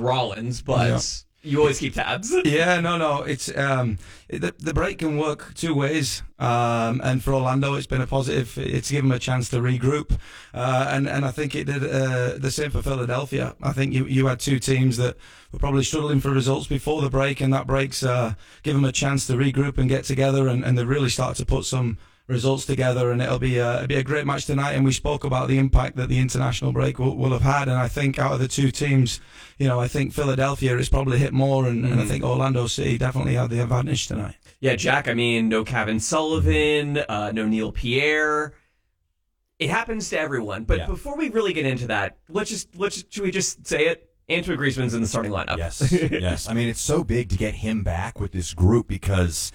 Rollins, but you always keep tabs. Yeah, no. It's the break can work two ways, and for Orlando, it's been a positive. It's given them a chance to regroup, and I think it did the same for Philadelphia. I think you had two teams that were probably struggling for results before the break, and that break's given them a chance to regroup and get together, and they really start to put some results together, and it'll be a great match tonight. And we spoke about the impact that the international break will have had, and I think out of the two teams, I think Philadelphia has probably hit more, and I think Orlando City definitely had the advantage tonight. Yeah, Jack, I mean, no Kevin Sullivan, no Neil Pierre. It happens to everyone, but before we really get into that, should we just say it? Antoine Griezmann's in the starting lineup. Yes. I mean, it's so big to get him back with this group, because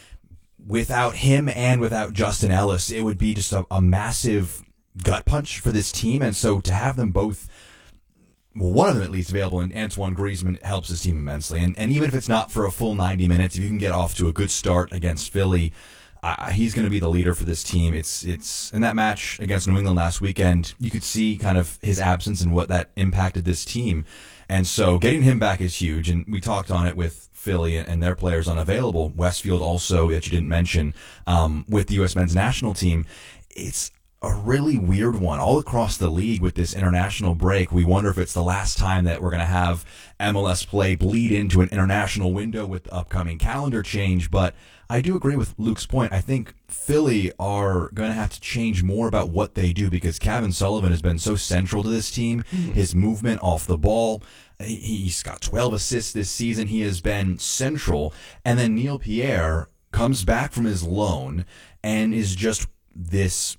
without him and without Justin Ellis, it would be just a massive gut punch for this team. And so to have them both, well, one of them at least available, and Antoine Griezmann helps his team immensely. And even if it's not for a full 90 minutes, if you can get off to a good start against Philly, he's going to be the leader for this team. It's in that match against New England last weekend, you could see kind of his absence and what that impacted this team. And so getting him back is huge. And we talked on it with Philly and their players unavailable. Westfield also, that you didn't mention, with the U.S. men's national team. It's a really weird one all across the league with this international break. We wonder if it's the last time that we're going to have MLS play bleed into an international window with the upcoming calendar change. But I do agree with Luke's point. I think Philly are going to have to change more about what they do, because Kevin Sullivan has been so central to this team. His movement off the ball, he's got 12 assists this season. He has been central. And then Neil Pierre comes back from his loan and is just this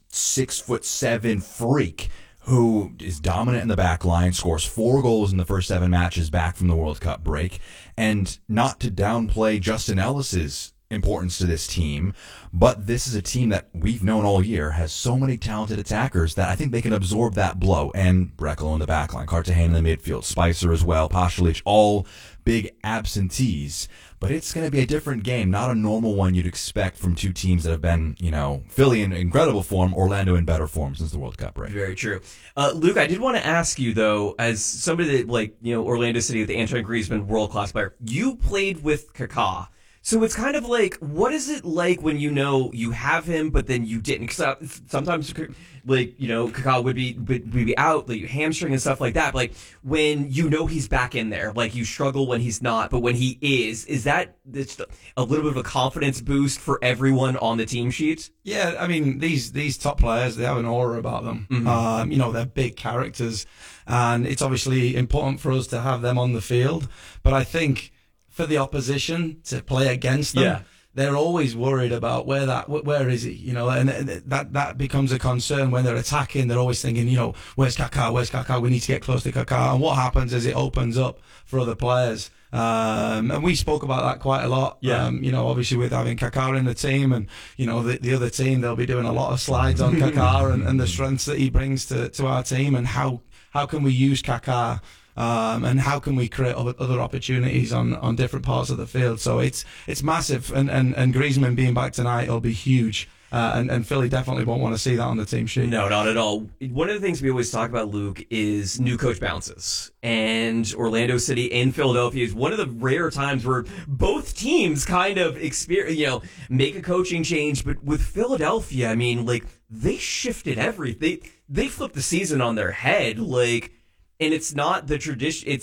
6'7" freak who is dominant in the back line, scores 4 goals in the first 7 matches back from the World Cup break. And not to downplay Justin Ellis's importance to this team, but this is a team that we've known all year has so many talented attackers that I think they can absorb that blow. And Brekalo in the back line, Cartagena in the midfield, Spicer as well, Pasalic, all big absentees. But it's going to be a different game, not a normal one you'd expect from two teams that have been, Philly in incredible form, Orlando in better form since the World Cup break. Very true. Luke, I did want to ask you, though, as somebody that, Orlando City with the Antoine Griezmann, world-class player, you played with Kaká. So it's kind of like, what is it like when you have him, but then you didn't? Because sometimes, Kaká would be out, like hamstring and stuff like that. But like when he's back in there, like you struggle when he's not, but when he is that a little bit of a confidence boost for everyone on the team sheet? Yeah, I mean these top players, they have an aura about them. Mm-hmm. They're big characters, and it's obviously important for us to have them on the field. But I think for the opposition to play against them, they're always worried about where is he, and that becomes a concern when they're attacking. They're always thinking, where's Kaká? We need to get close to Kaká. And what happens is it opens up for other players. And we spoke about that quite a lot. Obviously with having Kaká in the team, and the other team, they'll be doing a lot of slides on Kaká and the strengths that he brings to our team, and how can we use Kaká. And how can we create other opportunities on different parts of the field? So it's massive, and Griezmann being back tonight will be huge. And Philly definitely won't want to see that on the team sheet. No, not at all. One of the things we always talk about, Luke, is new coach bounces. And Orlando City and Philadelphia is one of the rare times where both teams kind of make a coaching change. But with Philadelphia, I mean, they shifted everything. They flipped the season on their head, and it's not the tradition.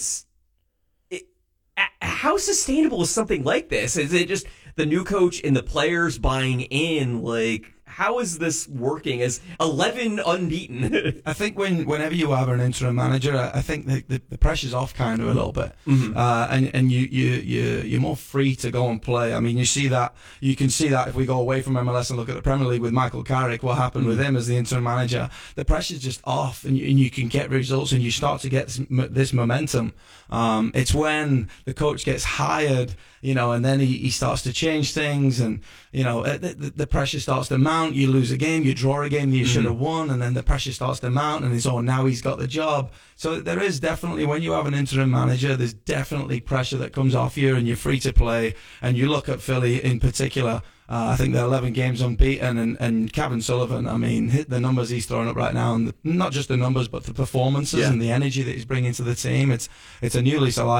How sustainable is something like this? Is it just the new coach and the players buying in? How is this working as 11 unbeaten? I think whenever you have an interim manager, I think the pressure's off kind of a little bit, and you're more free to go and play. I mean, you can see that if we go away from MLS and look at the Premier League with Michael Carrick, what happened with him as the interim manager, the pressure's just off, and you can get results, and you start to get this momentum. It's when the coach gets hired, and then he starts to change things, and the pressure starts to mount. You lose a game, you draw a game that you should have won, and then the pressure starts to mount, and it's now he's got the job. So there is definitely, when you have an interim manager, there's definitely pressure that comes off you, and you're free to play. And you look at Philly in particular, I think they're 11 games unbeaten, and Kevin Sullivan, I mean, hit the numbers he's throwing up right now, and not just the numbers, but the performances and the energy that he's bringing to the team. It's a new lease of life.